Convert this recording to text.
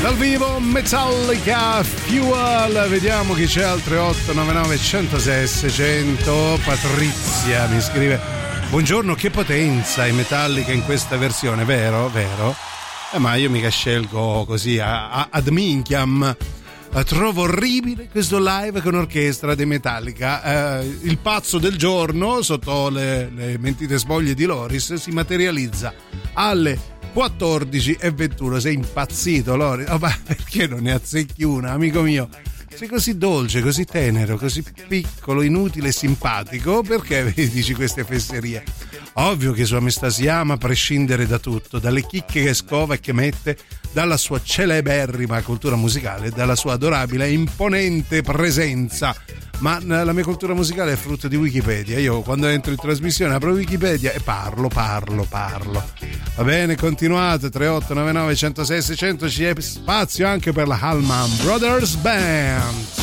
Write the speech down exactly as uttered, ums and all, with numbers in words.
dal vivo Metallica Fuel. Vediamo chi c'è al tre otto nove nove uno zero sei seicento. Patrizia mi scrive: buongiorno, che potenza i Metallica in questa versione, vero? Vero? Eh, ma io mica scelgo così a, a, ad minchiam. Trovo orribile questo live con orchestra dei Metallica. Eh, il pazzo del giorno, sotto le, le mentite spoglie di Loris, si materializza alle quattordici e ventuno. Sei impazzito, Loris? Oh, ma perché non ne azzecchi una, amico mio? Sei così dolce, così tenero, così piccolo, inutile e simpatico, perché dici queste fesserie? Ovvio che Sua Maestà si ama a prescindere da tutto, dalle chicche che scova e che mette, dalla sua celeberrima cultura musicale, dalla sua adorabile e imponente presenza. Ma la mia cultura musicale è frutto di Wikipedia. Io quando entro in trasmissione apro Wikipedia e parlo, parlo, parlo. Va bene, continuate. Tre otto nove nove uno zero sei seicento. C'è spazio anche per la Allman Brothers Band.